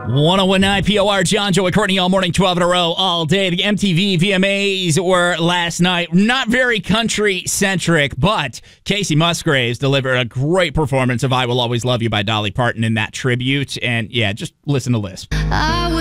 1019 POR, John, Joe, and Courtney all morning, 12 in a row, all day. The MTV VMAs were last night. Not very country-centric, but Casey Musgraves delivered a great performance of I Will Always Love You by Dolly Parton in that tribute. And yeah, just listen to Lisp.